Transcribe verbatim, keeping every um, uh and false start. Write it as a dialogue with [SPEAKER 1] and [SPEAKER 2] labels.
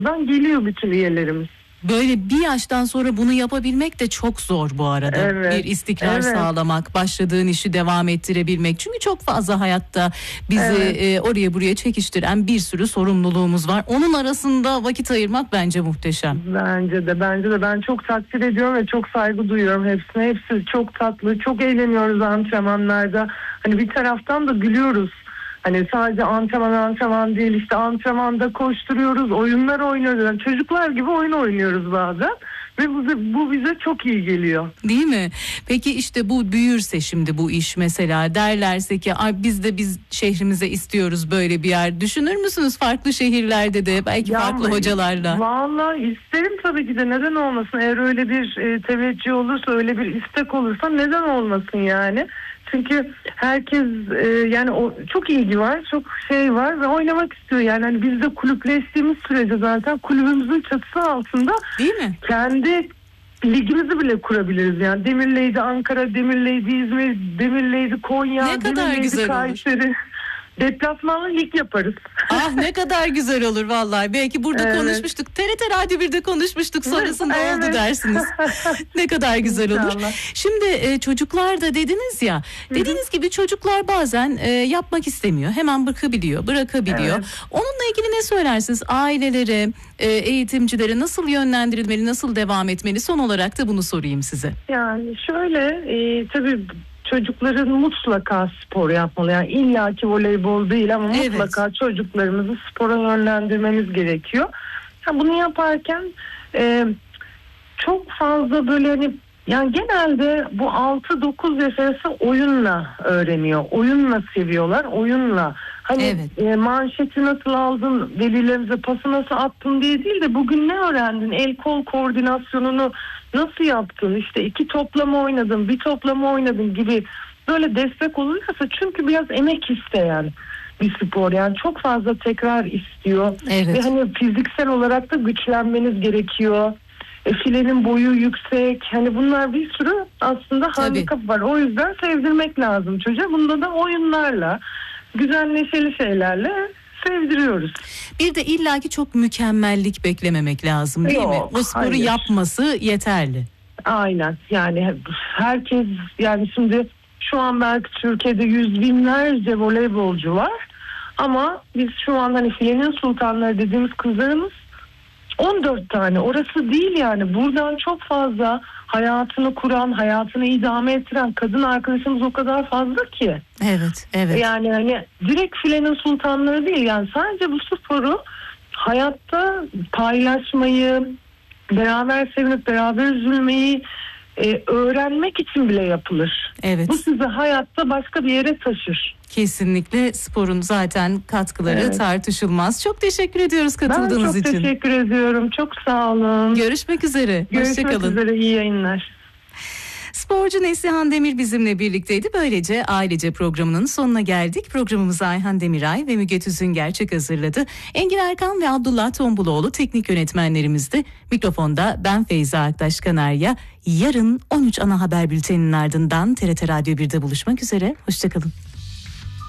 [SPEAKER 1] geliyor bütün üyelerimiz.
[SPEAKER 2] Böyle bir yaştan sonra bunu yapabilmek de çok zor bu arada.
[SPEAKER 1] Evet,
[SPEAKER 2] Bir istikrar
[SPEAKER 1] evet.
[SPEAKER 2] sağlamak, başladığın işi devam ettirebilmek. Çünkü çok fazla hayatta bizi
[SPEAKER 1] Evet.
[SPEAKER 2] e, oraya buraya çekiştiren bir sürü sorumluluğumuz var. Onun arasında vakit ayırmak bence muhteşem.
[SPEAKER 1] Bence de, bence de. Ben çok takdir ediyorum ve çok saygı duyuyorum hepsine. Hepsi çok tatlı, çok eğleniyoruz antrenmanlarda. Hani bir taraftan da gülüyoruz. Hani sadece antrenman antrenman değil, işte antrenmanda koşturuyoruz, oyunlar oynuyoruz. Yani çocuklar gibi oyun oynuyoruz bazen ve bu, bu bize çok iyi geliyor.
[SPEAKER 2] Değil mi? Peki işte bu büyürse şimdi bu iş mesela derlerse ki ay biz de biz şehrimize istiyoruz böyle bir yer. Düşünür müsünüz farklı şehirlerde de belki
[SPEAKER 1] Ya
[SPEAKER 2] farklı
[SPEAKER 1] ama,
[SPEAKER 2] hocalarla?
[SPEAKER 1] Vallahi isterim tabii ki de, neden olmasın? Eğer öyle bir e, teveccüh olursa, öyle bir istek olursa neden olmasın yani? Çünkü herkes e, yani o çok ilgi var, çok şey var ve oynamak istiyor. Yani hani biz de kulüpleştiğimiz sürece zaten kulübümüzün çatısı altında
[SPEAKER 2] Değil mi?
[SPEAKER 1] kendi ligimizi bile kurabiliriz. Yani Demirleydi Ankara, Demirleydi İzmir, Demirleydi Konya,
[SPEAKER 2] Ne kadar
[SPEAKER 1] Demirleydi
[SPEAKER 2] güzel
[SPEAKER 1] Kayseri. Olur. Deplasmanlı lig yaparız.
[SPEAKER 2] Ah ne kadar güzel olur vallahi. Belki burada evet. konuşmuştuk. T R T Radyo birde konuşmuştuk. Sonrasında evet. oldu dersiniz. Ne kadar güzel olur. İnşallah. Şimdi e, çocuklar da dediniz ya. Hı-hı. Dediğiniz gibi çocuklar bazen e, yapmak istemiyor. Hemen bırakabiliyor, bırakabiliyor. Evet. Onunla ilgili ne söylersiniz? Ailelere, e, eğitimcilere nasıl yönlendirilmeli, nasıl devam etmeli? Son olarak da bunu sorayım size.
[SPEAKER 1] Yani şöyle e, tabii çocukların mutlaka spor yapmalı. Yani illaki voleybol değil ama evet. mutlaka çocuklarımızı spora yönlendirmemiz gerekiyor. Yani bunu yaparken e, çok fazla böyle hani yani genelde bu altı dokuz yaş arası oyunla öğreniyor. Oyunla seviyorlar. Oyunla. Hani evet. e, manşeti nasıl aldın, velilerimize pası nasıl attın diye değil de bugün ne öğrendin? El kol koordinasyonunu nasıl yaptın? İşte iki toplama oynadın, bir toplama oynadın gibi böyle destek olursa, çünkü biraz emek isteyen bir spor. Yani çok fazla tekrar istiyor. Evet. Ve hani fiziksel olarak da güçlenmeniz gerekiyor. E, filenin boyu yüksek. Hani bunlar bir sürü aslında handikap var. O yüzden sevdirmek lazım çocuğa. Bunda da oyunlarla, güzel neşeli şeylerle sevdiriyoruz.
[SPEAKER 2] Bir de illaki çok mükemmellik beklememek lazım değil Yok, mi? O sporu hayır. yapması yeterli.
[SPEAKER 1] Aynen. Yani herkes, yani şimdi şu an belki Türkiye'de yüz binlerce voleybolcu var. Ama biz şu an hani filenin sultanları dediğimiz kızlarımız on dört tane. Orası değil yani. Buradan çok fazla hayatını kuran, hayatını idame ettiren kadın arkadaşımız o kadar fazla ki.
[SPEAKER 2] Evet, evet.
[SPEAKER 1] Yani hani direkt filenin sultanları değil. Yani sadece bu sporu hayatta paylaşmayı, beraber sevinip beraber üzülmeyi e, öğrenmek için bile yapılır. Evet. Bu sizi hayatta başka bir yere taşır.
[SPEAKER 2] Kesinlikle sporun zaten katkıları evet. tartışılmaz. Çok teşekkür ediyoruz katıldığınız için.
[SPEAKER 1] Ben çok için. teşekkür ediyorum. Çok sağ olun.
[SPEAKER 2] Görüşmek üzere.
[SPEAKER 1] Görüşmek
[SPEAKER 2] Hoşçakalın.
[SPEAKER 1] üzere. İyi yayınlar.
[SPEAKER 2] Sporcu Neslihan Demir bizimle birlikteydi. Böylece Ailece programının sonuna geldik. Programımızı Ayhan Demiray ve Müge Tüzüngerçek hazırladı. Engin Erkan ve Abdullah Tombuloğlu teknik yönetmenlerimizdi. Mikrofonda ben Feyza Aktaş Kanarya. Yarın on üç ana haber bülteninin ardından T R T Radyo birde buluşmak üzere. Hoşçakalın.